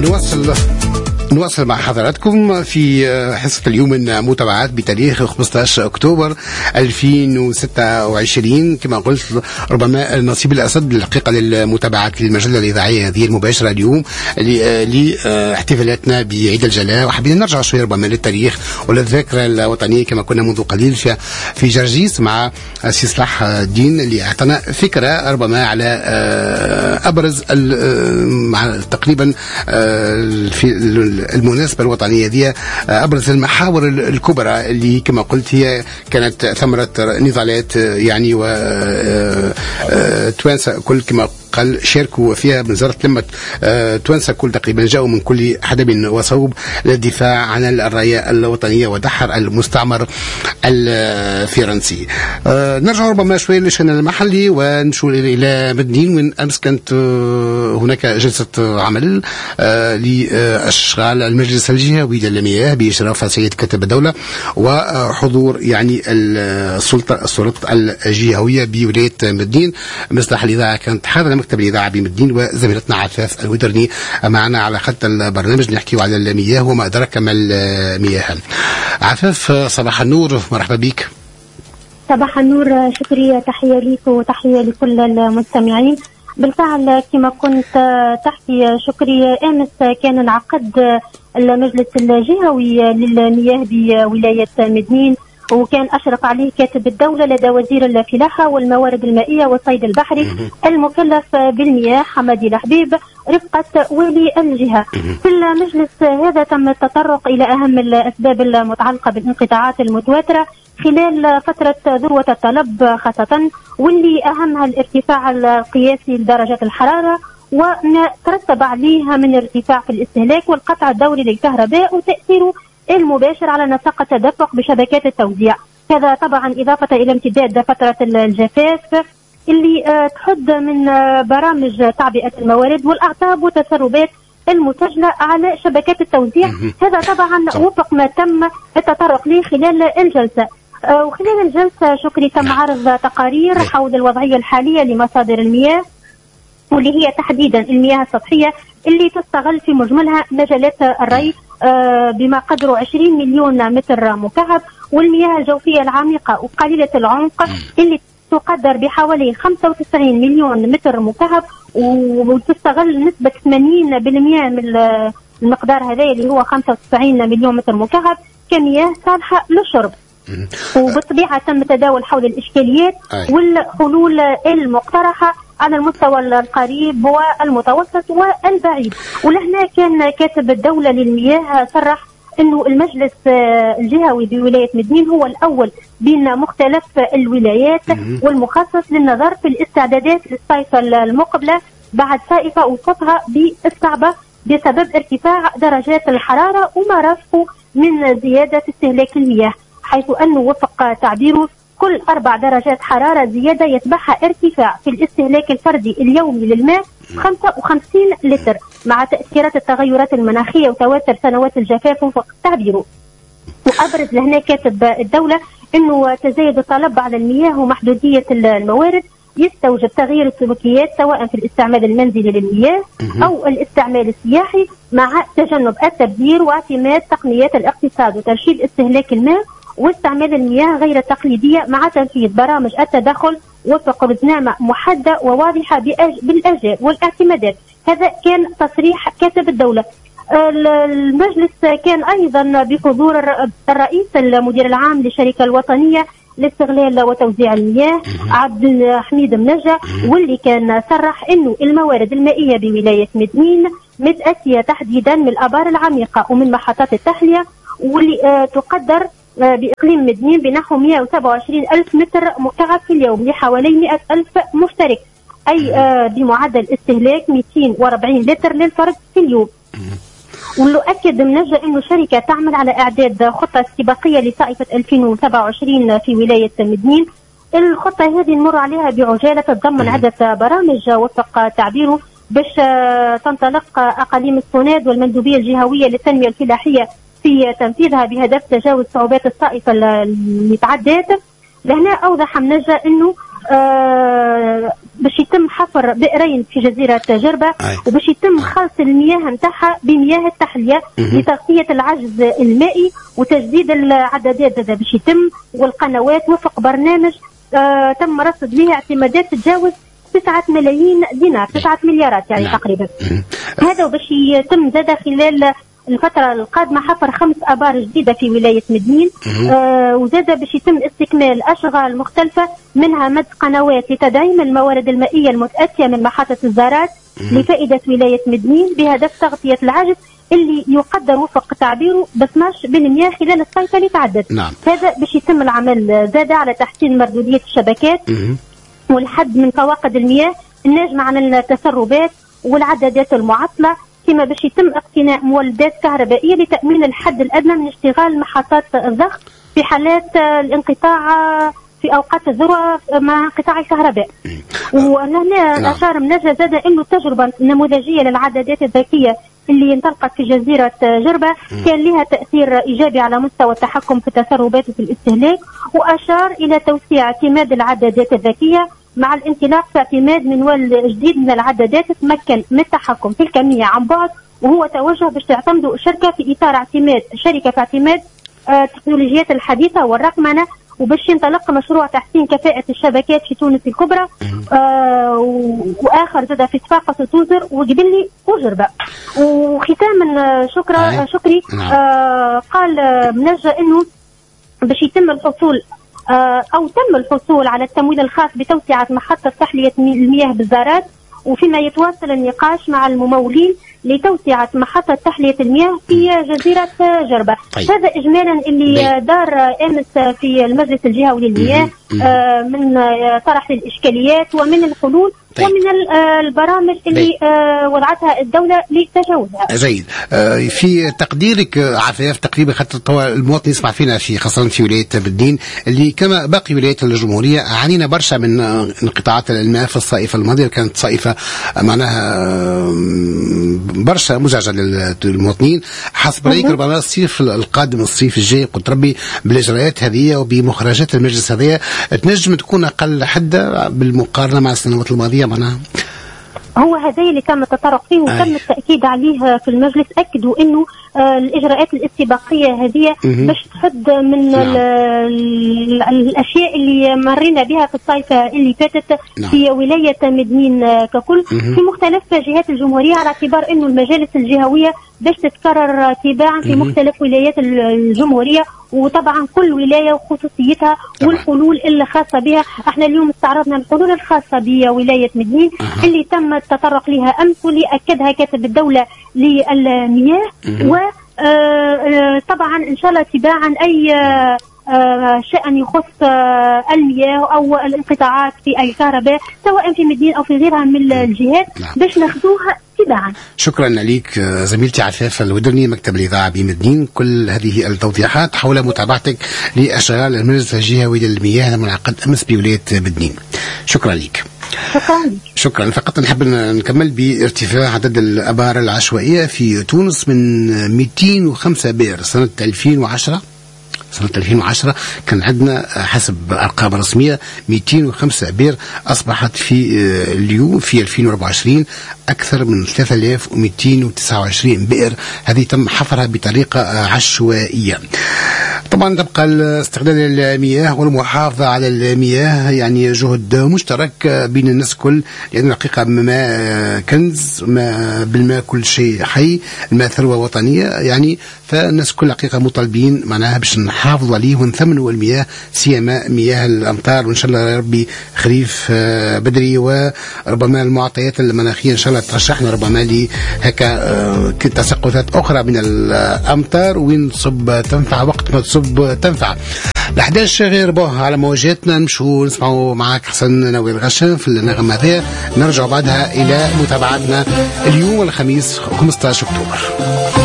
نواصل مع حضراتكم في حصة اليوم من متابعات بتاريخ 15 أكتوبر 2026. كما قلت ربما نصيب الأسد الحقيقة للمتابعات للمجلة الإذاعية هذه المباشرة اليوم لاحتفالاتنا بعيد الجلاء، وحبينا نرجع شوية ربما للتاريخ وللذاكرة الوطنية كما كنا منذ قليل في جرجيس مع سي صلاح الدين اللي أعطانا فكرة ربما على أبرز مع تقريبا في المناسبة الوطنية دي أبرز المحاور الكبرى اللي كما قلت هي كانت ثمرة نضالات يعني وتوانسة كل كما قال شاركوا فيها بنظرة لمة توانسة كل تقريبا جاءوا من كل حدب وصوب للدفاع عن الراية الوطنية ودحر المستعمر الفرنسي. نرجع ربما شوية للشأن المحلي ونشوف إلى مدنين. وين أمس كانت هناك جلسة عمل لأشغال المجلس الجهوي للمياه بإشراف سيد كاتب الدولة وحضور يعني السلطة الجهوية بولاية مدنين. مصلح الإذاعة كانت حاضرة مكتب الإذاعة بمدين، وزميلتنا عفاف الودرني معنا على خط البرنامج نحكي على المياه وما أدراك ما المياه. عفاف صباح النور، مرحبا بك. صباح النور، شكرية، تحية ليك وتحية لكل المستمعين. بالفعل كما كنت تحكي شكرية، أمس كان انعقد المجلس الجهوي للمياه بولاية مدنين، وكان أشرف عليه كاتب الدولة لدى وزير الفلاحة والموارد المائية والصيد البحري المكلف بالمياه حمادي الحبيب رفقة والي الجهة. في المجلس هذا تم التطرق إلى أهم الأسباب المتعلقة بالانقطاعات المتواترة خلال فترة ذروة الطلب خاصة، واللي أهمها الارتفاع القياسي لدرجات الحرارة وما ترتب عليها من ارتفاع في الاستهلاك والقطع الدوري للكهرباء وتأثيره المباشر على نسق التدفق بشبكات التوزيع. هذا طبعا إضافة إلى امتداد فترة الجفاف اللي تحد من برامج تعبئة الموارد والأعطاب والتسربات المسجلة على شبكات التوزيع. هذا طبعا وفق ما تم التطرق له خلال الجلسة. وخلال الجلسة شكري تم عرض تقارير حول الوضعية الحالية لمصادر المياه، واللي هي تحديدا المياه السطحية اللي تستغل في مجملها مجالات الري بما قدره 20 مليون متر مكعب، والمياه الجوفية العميقة وقليلة العمق اللي تقدر بحوالي 95 مليون متر مكعب، وتستغل نسبة 80% من المقدار هذا اللي هو 95 مليون متر مكعب كمياه صالحة للشرب. وبالطبيعة تم تداول حول الإشكاليات والحلول المقترحة على المستوى القريب والمتوسط والبعيد. ولهنا كان كاتب الدولة للمياه صرح أنه المجلس الجهوي بولاية مدنين هو الأول بين مختلف الولايات والمخصص للنظر في الاستعدادات للصيف المقبلة بعد صائفة وصفها بالصعبة بسبب ارتفاع درجات الحرارة وما رافقه من زيادة استهلاك المياه، حيث أنه وفق تعبيره كل 4 درجات حرارة زيادة يتبعها ارتفاع في الاستهلاك الفردي اليومي للماء 55 لتر مع تأثيرات التغيرات المناخية وتواتر سنوات الجفاف وفق تعبيره. وأبرز لهنا كاتب الدولة أنه تزايد الطلب على المياه ومحدودية الموارد يستوجب تغيير السلوكيات سواء في الاستعمال المنزلي للمياه أو الاستعمال السياحي، مع تجنب التبذير واعتماد تقنيات الاقتصاد وترشيد استهلاك الماء واستعمال المياه غير التقليدية، مع تنفيذ برامج التدخل وفق رزنامة محددة وواضحة بالأجال والاعتمادات. هذا كان تصريح كاتب الدولة. المجلس كان أيضا بحضور الرئيس المدير العام للشركة الوطنية لاستغلال وتوزيع المياه عبد الحميد منجا، واللي كان صرح انه الموارد المائية بولاية مدنين متأتية تحديدا من الآبار العميقة ومن محطات التحلية، واللي تقدر بإقليم مدنين بنحو 127 ألف متر مكعب في اليوم لحوالي 100 ألف مشترك، أي بمعدل استهلاك 240 لتر للفرد في اليوم. واللي أكد منجا أنه الشركة تعمل على إعداد خطة استباقية لصائفة 2027 في ولاية مدنين. الخطة هذه نمر عليها بعجالة، تتضمن عدة برامج وفق تعبيره باش تنطلق أقاليم الصناد والمندوبية الجهوية للتنمية الفلاحية في تنفيذها بهدف تجاوز صعوبات الصائفة المتعددة. لهنا أوضح منجا أنه باش يتم حفر بئرين في جزيرة جربة، وباش يتم خلط المياه نتاعها بمياه التحلية لتغطية العجز المائي وتجديد العدادات هذا باش يتم، والقنوات وفق برنامج تم رصد به اعتمادات تتجاوز 9 ملايين دينار، 9 مليارات يعني تقريبا. هذا وباش يتم زاد خلال الفترة القادمة حفر 5 آبار جديدة في ولاية مدنين، وزاد باش يتم استكمال أشغال مختلفة منها مد قنوات لتدعيم الموارد المائية المتأتية من محطة الزارات لفائدة ولاية مدنين بهدف تغطية العجز اللي يقدر وفق تعبيره ب 12% خلال الصيف اللي تعدت. هذا باش يتم العمل زاد على تحسين مردودية الشبكات والحد من فواقد المياه الناجمة عن التسربات والعدادات المعطلة، كما باش يتم اقتناء مولدات كهربائية لتأمين الحد الأدنى من اشتغال محطات الضغط في حالات الانقطاع في أوقات الذروة مع انقطاع الكهرباء. وهنا أشار منجا زاد أنه التجربة النموذجية للعدادات الذكية اللي انطلقت في جزيرة جربة كان لها تأثير إيجابي على مستوى التحكم في التسربات وفي الاستهلاك، وأشار إلى توسيع اعتماد العدادات الذكية مع الانطلاق في اعتماد منوال جديد من العدادات تمكن من التحكم في الكمية عن بعد، وهو توجه باش تعتمدوا الشركة في إطار اعتماد التكنولوجيات الحديثة والرقمنة، وباش ينطلق مشروع تحسين كفاءة الشبكات في تونس الكبرى وآخر زاد في صفاقس وتوزر وقبلي وجربة. وختاما شكري قال منجا انه باش يتم الحصول أو تم الحصول على التمويل الخاص بتوسعة محطة تحلية المياه بالزارات، وفيما يتواصل النقاش مع الممولين لتوسعة محطة تحلية المياه في جزيرة جربة. هذا إجمالا اللي دار أمس في المجلس الجهوي للمياه من طرح الإشكاليات ومن الحلول ومن البرامج اللي وضعتها الدولة لتجاوزها. جيد. في تقديرك عفاف تقريبا حتى المواطن يسمع فينا في خاصة في ولاية مدنين اللي كما باقي ولايات الجمهورية عانينا برشا من انقطاعات الماء في الصيف الماضية، كانت صيفة معناها برشا مزعجة للمواطنين. حسب رأيك ربما الصيف القادم الصيف الجاي قلت ربي بالإجراءات هذه وبمخرجات المجلس هذه تنجم تكون أقل حدة بالمقارنة مع السنوات الماضية معناها؟ هو هذا اللي تم التطرق فيه وتم التأكيد عليه في المجلس. أكدوا أنه الإجراءات الاستباقية هذه باش تحد من الأشياء اللي مرينا بها في الصيف اللي فاتت في ولاية مدنين ككل في مختلف جهات الجمهورية، على اعتبار أنه المجالس الجهوية باش تتكرر تباعا في مختلف ولايات الجمهورية، وطبعا كل ولاية وخصوصيتها والحلول اللي خاصة بها. احنا اليوم استعرضنا الحلول الخاصة بولاية مدنين اللي تم التطرق لها أمس واللي أكدها كاتب الدولة للمياه، وطبعا إن شاء الله تباعا أي شأن يخص المياه أو الانقطاعات في الكهرباء سواء في مدينة أو في غيرها من الجهات باش ناخذوها تباعا. شكرا لك زميلتي عفاف الودرني مكتب الإذاعة بمدنين، كل هذه التوضيحات حول متابعتك لأشغال المجلس الجهوي للمياه المنعقد أمس بولاية مدنين. شكرا لك. شكرا. فقط نحب نكمل بارتفاع عدد الآبار العشوائية في تونس من 205 بئر سنة 2010. سنة 2010 كان عندنا حسب أرقام رسمية 205 بئر، أصبحت في اليوم في 2024 أكثر من 3229 بئر. هذه تم حفرها بطريقة عشوائية. طبعا تبقى استغلال المياه والمحافظة على المياه يعني جهد مشترك بين الناس كل، لأن الحقيقة ما كنز، ما بالماء كل شيء حي، الماء ثروة وطنية يعني، فالناس كل حقيقة مطالبين معناها باش نحافظوا عليه ونثمنوا المياه، سيما مياه الأمطار، وإن شاء الله يا ربي خريف بدري، وربما المعطيات المناخية إن شاء الله ترشحنا ربما لهكا تساقطات أخرى من الأمطار وين تصب تنفع وقت ما تصب تنفع. ل11 غير به على مواجهتنا نمشوا نسمعوا معك حسن نويل غشام في النغمة هذه، نرجع بعدها إلى متابعتنا اليوم الخميس 15 أكتوبر.